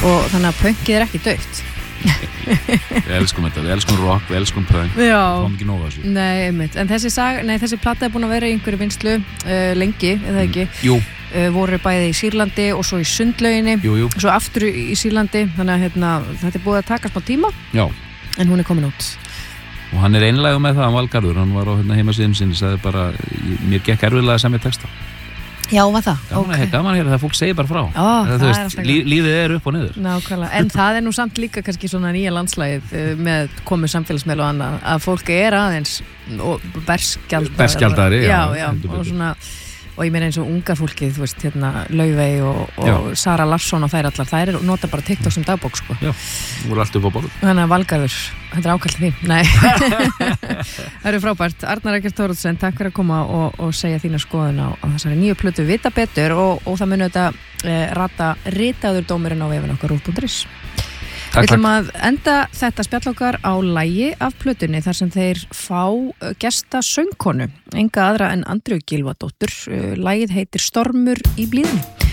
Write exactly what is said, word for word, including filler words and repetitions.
og þannig að punkið er ekki dautt. Við elskum þetta, við elskum rock, við elskum punk, við fáum ekki nóg af þessu. Nei, einmitt, en þessi, sag, nei, þessi plata er búin að vera í einhverju vinslu uh, lengi, eða ekki? Mm, jú. Uh, voru bæði í Sýrlandi og svo í Sundlauginni, jú, jú. svo aftur í Sýrlandi, þannig að hérna, þetta er búið að taka smá tíma, Já. En hún er komin út. Og hann er einlægur með það, hann Valgarður, hann var á hérna, heimasíðum sinni, sagði bara, mér gekk erfiðlega að semja texta. Já, var það? Gaman, okay. Gaman hér, það fólk segir bara frá. Ó, það, það veist, er alltaf lí, lífið er upp og niður. Nákvæmlega, en það er nú samt líka kannski svona nýja landslagið með komu samfélagsmiðla og annað, að fólk er aðeins og berskjaldari. Berskjaldari, já. Já, já, og svona, og ég meina eins og unga fólkið, þú veist, hérna, Laufey og, og Sara Larsson og þær allar, þær er nota bara TikTok sem dagbók, sko. Já, voru allt upp á borð. Þannig að Valgarður, þetta er ákallið því. Nei, það eru frábært. Arnar Eggert Thoroddsen, takk fyrir að koma og, og segja þína skoðun á, á þessari nýju plötu Vita betur og, og það muni þetta eh, rata ritaður dómurinn á vefinn okkar rúv punktur is. Við ætlum að enda þetta spjall okkar á lagi af plötunni þar sem þeir fá gesta söngkonu, enga aðra en Andreu Gylfadóttur. Lagið heitir Stormur í blíðunni.